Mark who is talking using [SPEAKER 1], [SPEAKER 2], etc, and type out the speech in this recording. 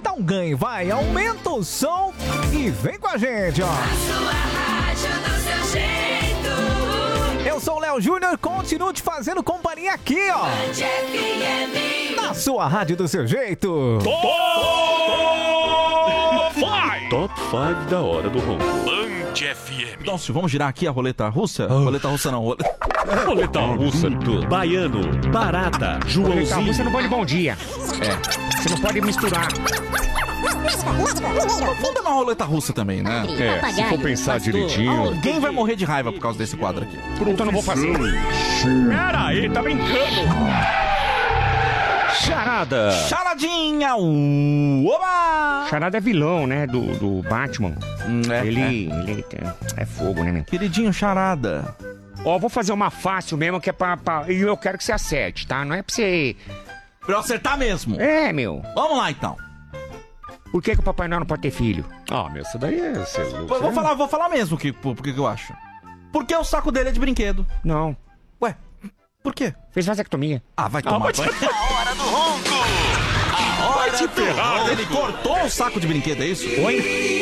[SPEAKER 1] Então ganhe, vai, aumenta o som e vem com a gente, ó. Eu sou o Léo Júnior, continuo te fazendo companhia aqui, ó. Na sua rádio do seu jeito.
[SPEAKER 2] Top 5 da hora do ronco.
[SPEAKER 3] Band FM.
[SPEAKER 1] Nossa, vamos girar aqui a roleta russa? Roleta russa não,
[SPEAKER 2] Roleta russa do Baiano, Barata, Joãozinho.
[SPEAKER 4] Você não pode bom dia. Você não pode misturar.
[SPEAKER 1] Vamos dar uma roleta russa também, né?
[SPEAKER 2] Se for pensar direitinho.
[SPEAKER 1] Alguém vai morrer de raiva por causa desse quadro aqui.
[SPEAKER 4] Então eu não vou fazer.
[SPEAKER 2] Pera aí, tá brincando. Charada.
[SPEAKER 1] Charadinha! Oba!
[SPEAKER 4] Charada é vilão, né? Do Batman. Ele é fogo, né, meu?
[SPEAKER 1] Queridinho Charada.
[SPEAKER 4] Ó, vou fazer uma fácil mesmo, que é e eu quero que você acerte, tá? Não é pra você...
[SPEAKER 1] Pra eu acertar mesmo.
[SPEAKER 4] É, meu.
[SPEAKER 1] Vamos lá, então.
[SPEAKER 4] Por que o Papai Noel não pode ter filho?
[SPEAKER 2] Ah, meu, isso daí é... Cê é louco,
[SPEAKER 1] Vou falar mesmo porque eu acho. Porque o saco dele é de brinquedo.
[SPEAKER 4] Não.
[SPEAKER 1] Ué, por quê?
[SPEAKER 4] Fez vasectomia.
[SPEAKER 1] Ah, vai tomar banho.
[SPEAKER 3] A hora do ronco. A hora do ronco.
[SPEAKER 1] Ele cortou o saco de brinquedo, é isso?
[SPEAKER 4] Oi?